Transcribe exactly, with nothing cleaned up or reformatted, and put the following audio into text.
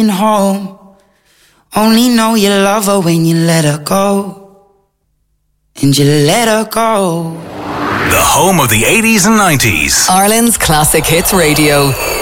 home. Only know you love her when you let her go. And you let her go. The home of the eighties and nineties. Ireland's Classic Hits Radio.